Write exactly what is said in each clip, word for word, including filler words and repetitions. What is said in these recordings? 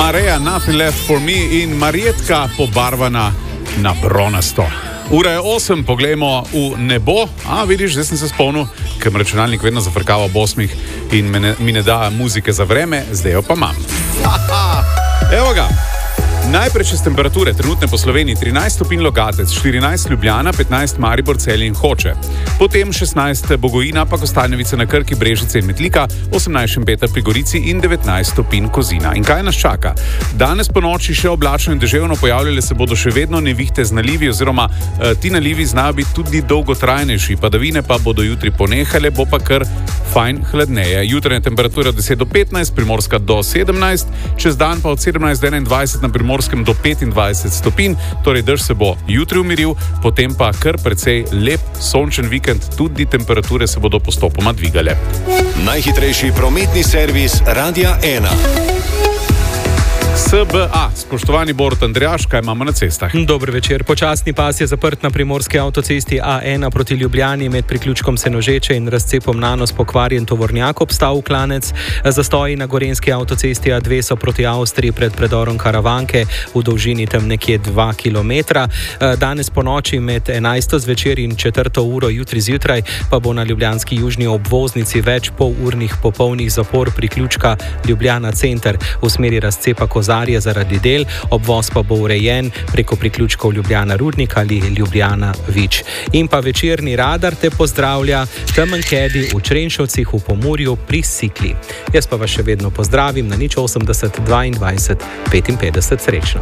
Marea, Nothing Left For Me in Marjetka pobarvana na bronasto. Ura je osem, poglejmo v nebo. A, vidiš, zdaj sem se spomnil, ker me računalnik vedno zafrkava ob osmih in me ne, mi ne da muzike za vreme, zdaj jo pa imam. Evo ga. Najprej čez temperature, trenutne po Sloveniji trinajst stopinj Logatec, štirinajst Ljubljana, petnajst Maribor, Celje in Hoče. Potem šestnajst Bogojina, pa Kostanjevice na Krki, Brežice in Metlika, osemnajst Šempeter pri Gorici in devetnajst stopinj Kozina. In kaj nas čaka? Danes po noči še oblačno in deževno, pojavljale se bodo še vedno nevihte z nalivi oziroma eh, ti nalivi znajo biti tudi dolgotrajnejši. Padavine pa bodo jutri ponehale, bo pa kar fajn hladneje. Jutranja temperatura od deset do petnajst, Primorska do sedemnajst, čez dan pa od sedemnajst do enaindvajset na Primorskem do petindvajset stopinj, torej dež se bo jutri umiril, potem pa kar precej lep sončen vikend, tudi temperature se bodo postopoma dvigale. Najhitrejši prometni servis Radia ena. S B A, spoštovani Borut Andrejaš, kaj imamo na cestah? Dober večer. Počasni pas je zaprt na primorski avtocesti A ena proti Ljubljani med priključkom Senožeče in razcepom Nanos pokvarjen tovornjak obstal klanec. Zastoji na gorenski avtocesti A dve so proti Avstriji pred predorom Karavanke v dolžini tam nekje dva kilometra. Danes po noči med enajsto zvečer in četrto uro jutri zjutraj pa bo na ljubljanski južni obvoznici več polurnih popolnih zapor priključka Ljubljana center v smeri razcepa Kozarje zaradi del, obvoz pa bo urejen preko priključkov Ljubljana Rudnik ali Ljubljana Vič. In pa večerni radar te pozdravlja temen kedi v Črenšovcih v Pomurju pri Sikli. Jaz pa vas še vedno pozdravim na nič osemdeset dvaindvajset petinpetdeset. Srečno.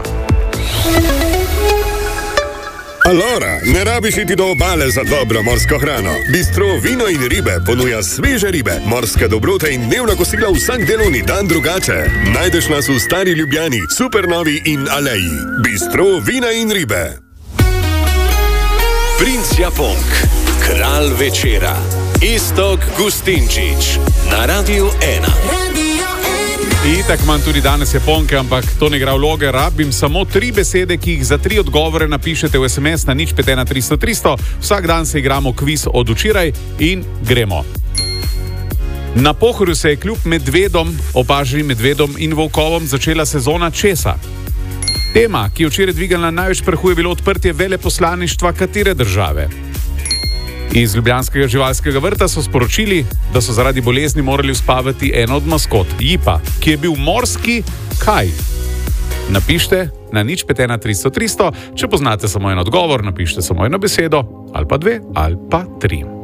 Alora, ne rabiš iti do obale za dobro morsko hrano. Bistro Vino in ribe ponuja sveže ribe, morske dobrote in dnevna kosila vsak delovni dan drugače. Najdeš nas v Stari Ljubljani, Supernovi in Aleji. Bistro Vina in ribe. Princ Japonk, kralj večera, Iztok Gustinčič na Radiu ena. Itak imam tudi danes Japonke, ampak to ne igra vloge. Rabim samo tri besede, ki jih za tri odgovore napišete v es em es na nič pet ena tristo tristo. Vsak dan se igramo kviz od včeraj in gremo. Na Pohorju se je kljub medvedom, opaženim medvedom in volkovom začela sezona česa. Tema, ki je včeraj dvigala največ prahu, je bilo odprtje veleposlaništva katere države. Iz ljubljanskega živalskega vrta so sporočili, da so zaradi bolezni morali uspavati eno od maskot, Jipa, ki je bil morski kaj. Napište na nič pet ena tristo tristo, če poznate samo en odgovor, napište samo eno besedo, ali pa dve, ali pa tri.